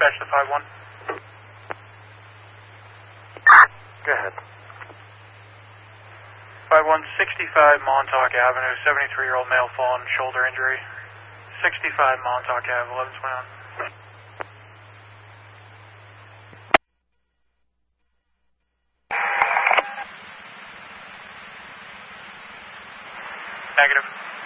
dispatch to 5-1. Go ahead. 5-1, 65 Montauk Avenue, 73-year-old male fallen, shoulder injury. 65 Montauk Ave, 1121. Negative.